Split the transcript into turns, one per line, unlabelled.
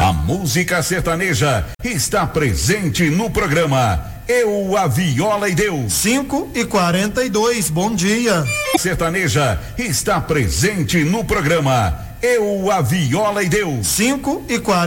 A música sertaneja está presente no programa Eu, a Viola e Deus.
5:42, bom dia.
Sertaneja está presente no programa Eu, a Viola e Deus.
5:40.